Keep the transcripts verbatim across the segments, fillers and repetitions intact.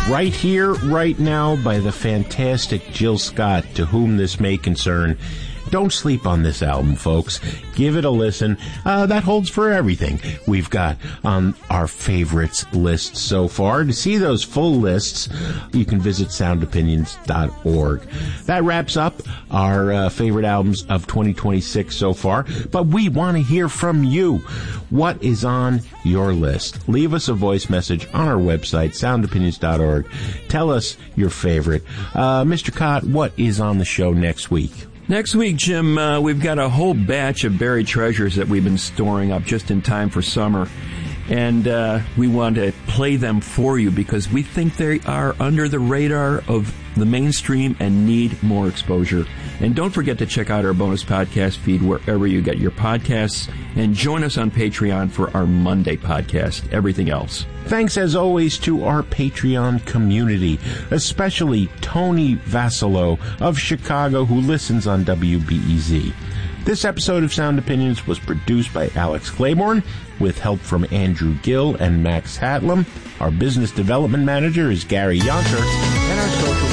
right here, right now, by the fantastic Jill Scott, to whom this may concern. Don't sleep on this album, folks. Give it a listen. Uh, that holds for everything we've got on our favorites list so far. To see those full lists, you can visit sound opinions dot org. That wraps up our uh, favorite albums of twenty twenty-six so far, but we want to hear from you. What is on your list? Leave us a voice message on our website, sound opinions dot org. Tell us your favorite. Uh, Mister Cott, what is on the show next week? Next week, Jim, uh, we've got a whole batch of buried treasures that we've been storing up just in time for summer. And uh, we want to play them for you because we think they are under the radar of the mainstream and need more exposure. And don't forget to check out our bonus podcast feed wherever you get your podcasts. And join us on Patreon for our Monday podcast, Everything Else. Thanks, as always, to our Patreon community, especially Tony Vassalo of Chicago, who listens on W B E Z. This episode of Sound Opinions was produced by Alex Claiborne, with help from Andrew Gill and Max Hatlam. Our business development manager is Gary Yonker, and our social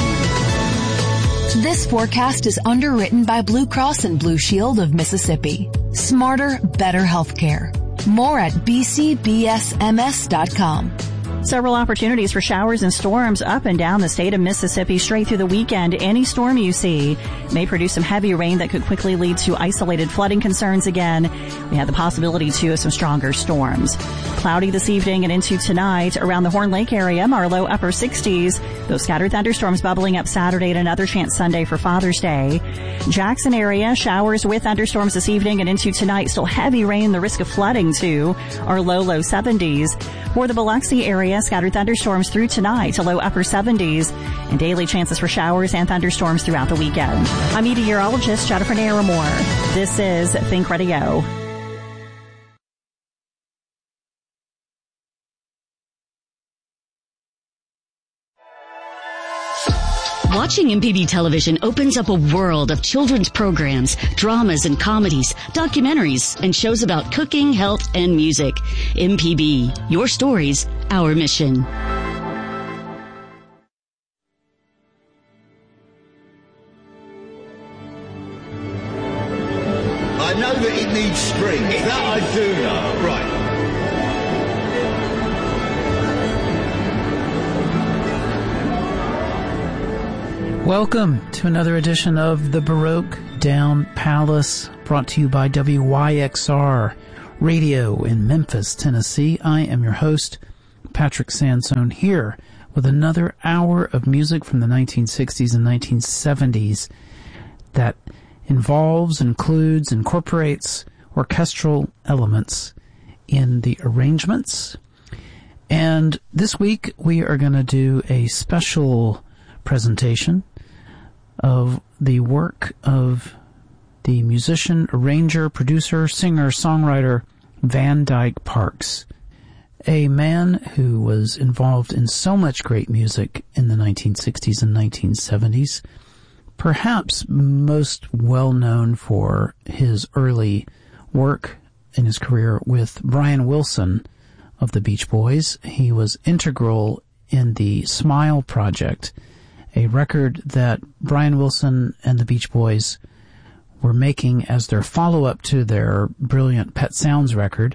media. This forecast is underwritten by Blue Cross and Blue Shield of Mississippi. Smarter, better healthcare. More at b c b s m s dot com. Several opportunities for showers and storms up and down the state of Mississippi straight through the weekend. Any storm you see may produce some heavy rain that could quickly lead to isolated flooding concerns again. We have the possibility, too, of some stronger storms. Cloudy this evening and into tonight around the Horn Lake area, our low upper sixties. Those scattered thunderstorms bubbling up Saturday and another chance Sunday for Father's Day. Jackson area, showers with thunderstorms this evening and into tonight. Still heavy rain, the risk of flooding, too. Our low, low seventies. For the Biloxi area, scattered thunderstorms through tonight to low upper seventies, and daily chances for showers and thunderstorms throughout the weekend. I'm meteorologist Jennifer Naramore. This is Think Radio. Watching M P B television opens up a world of children's programs, dramas and comedies, documentaries, and shows about cooking, health, and music. M P B, your stories, our mission. I know that it needs strings. That I do know. Right. Welcome to another edition of the Baroque Down Palace, brought to you by W Y X R Radio in Memphis, Tennessee. I am your host, Patrick Sansone, here with another hour of music from the nineteen sixties and nineteen seventies that involves, includes, incorporates orchestral elements in the arrangements. And this week we are going to do a special presentation of the work of the musician, arranger, producer, singer, songwriter Van Dyke Parks, a man who was involved in so much great music in the nineteen sixties and nineteen seventies, perhaps most well known for his early work in his career with Brian Wilson of the Beach Boys. He was integral in the Smile Project, a record that Brian Wilson and the Beach Boys were making as their follow-up to their brilliant Pet Sounds record,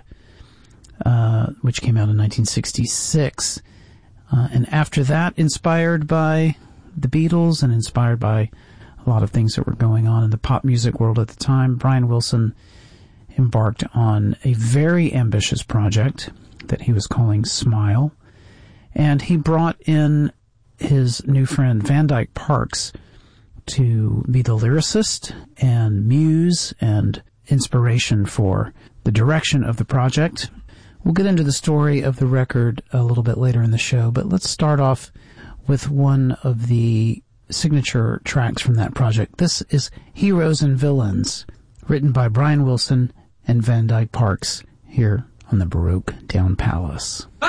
uh, which came out in nineteen sixty-six. Uh, and after that, inspired by the Beatles and inspired by a lot of things that were going on in the pop music world at the time, Brian Wilson embarked on a very ambitious project that he was calling Smile. And he brought in his new friend Van Dyke Parks to be the lyricist and muse and inspiration for the direction of the project. We'll get into the story of the record a little bit later in the show, but let's start off with one of the signature tracks from that project. This is Heroes and Villains, written by Brian Wilson and Van Dyke Parks, here on the Baroque Down Palace.